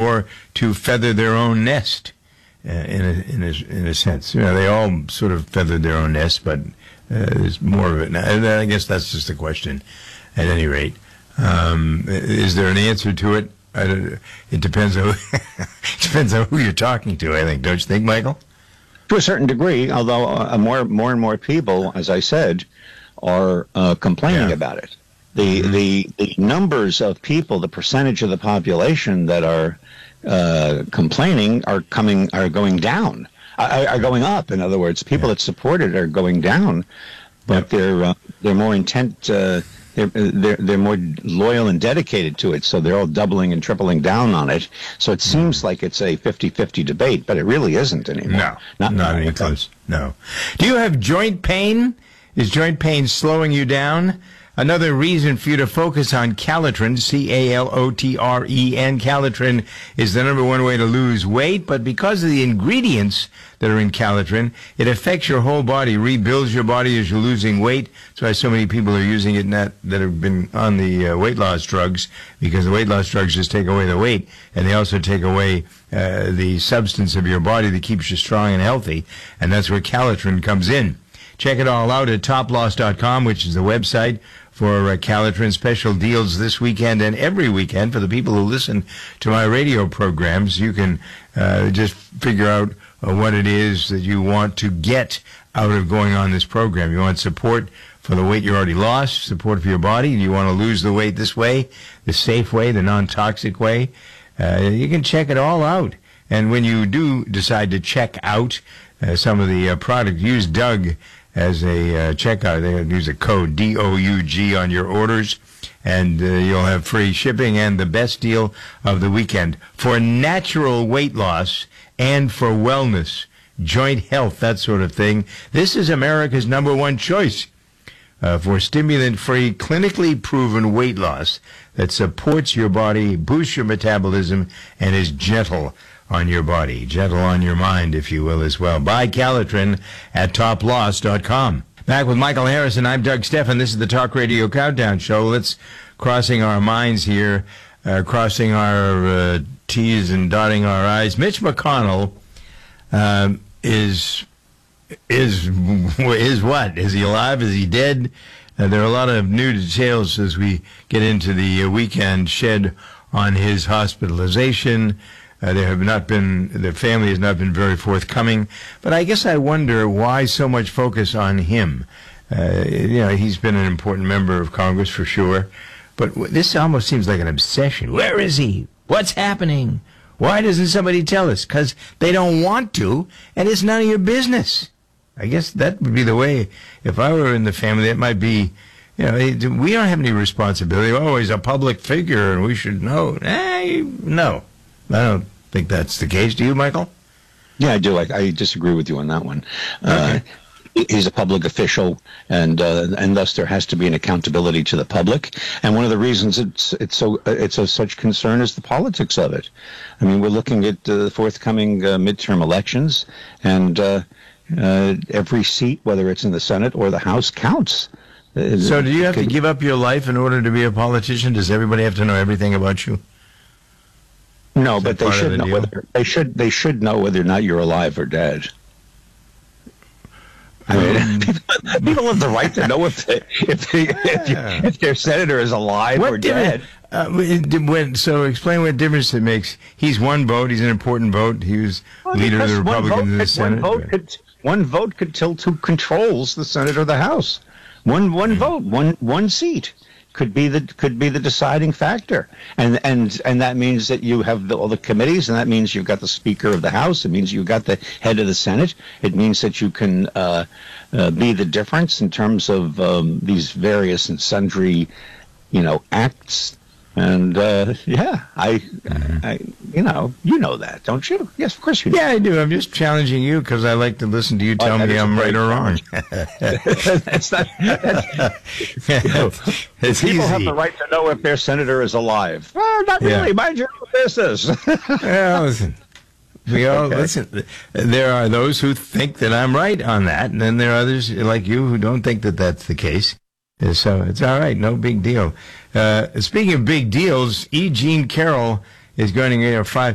or to feather their own nest, in a sense. You know, they all sort of feathered their own nest, but there's more of it now. And I guess that's just a question. At any rate, is there an answer to it? It depends on depends on who you're talking to, I think. Don't you think, Michael? To a certain degree, although more and more people, as I said, are complaining about it. The numbers of people, the percentage of the population that are complaining are going down, are going up. In other words, people that support it are going down, but they're more intent. They're more loyal and dedicated to it, so they're all doubling and tripling down on it. So it seems like it's a 50-50 debate, but it really isn't anymore. No, not even close. No. Do you have joint pain? Is joint pain slowing you down? Another reason for you to focus on Calitrin, C-A-L-O-T-R-E-N. Calitrin is the number one way to lose weight, but because of the ingredients that are in Calitrin, it affects your whole body, rebuilds your body as you're losing weight. That's why so many people are using it that have been on the weight loss drugs, because the weight loss drugs just take away the weight, and they also take away the substance of your body that keeps you strong and healthy, and that's where Calitrin comes in. Check it all out at toploss.com, which is the website for Calitrin. Special deals this weekend and every weekend for the people who listen to my radio programs. You can just figure out what it is that you want to get out of going on this program. You want support for the weight you already lost, support for your body. You want to lose the weight this way, the safe way, the non-toxic way. You can check it all out. And when you do decide to check out some of the product, use Doug as a checkout. They use a code DOUG on your orders, and you'll have free shipping and the best deal of the weekend for natural weight loss and for wellness, joint health, that sort of thing. This is America's number one choice for stimulant-free, clinically proven weight loss that supports your body, boosts your metabolism, and is gentle on your body, gentle on your mind, if you will, as well. Buy Calitrin at toploss.com. Back with Michael Harrison, I'm Doug Stephan. This is the Talk Radio Countdown Show. Let's crossing our minds here, crossing our T's and dotting our I's. Mitch McConnell is what? Is he alive? Is he dead? There are a lot of new details as we get into the weekend shed on his hospitalization. The family has not been very forthcoming, but I guess I wonder why so much focus on him. He's been an important member of Congress for sure, but this almost seems like an obsession. Where is he? What's happening? Why doesn't somebody tell us? Because they don't want to, and it's none of your business. I guess that would be the way. If I were in the family, it might be, we don't have any responsibility. We're always a public figure, and we should know. No. I don't think that's the case. Do you, Michael? Yeah, I do. I disagree with you on that one. Okay. He's a public official, and thus there has to be an accountability to the public. And one of the reasons it's of such concern is the politics of it. I mean, we're looking at the forthcoming midterm elections, and every seat, whether it's in the Senate or the House, counts. So, do you have to give up your life in order to be a politician? Does everybody have to know everything about you? No, but they should know they should know whether or not you're alive or dead. I mean, people have the right to know if their senator is alive or dead. So explain what difference it makes. He's one vote. He's an important vote. He was leader of the Republicans in the Senate. One vote could tilt who controls the Senate or the House. One vote, one seat could be the deciding factor, and that means that you have all the committees, and that means you've got the Speaker of the House. It means you've got the head of the Senate. It means that you can be the difference in terms of these various and sundry, acts. And I you know that, don't you? Yes, of course you do. Yeah, I do. I'm just challenging you because I like to listen to you tell me I'm right or wrong. It's not. It's people easy. have the right to know if their senator is alive. Well, not really. Mind your own business. Yeah, listen. Listen. There are those who think that I'm right on that, and then there are others like you who don't think that that's the case. So it's all right. No big deal. Speaking of big deals, E. Jean Carroll is going to get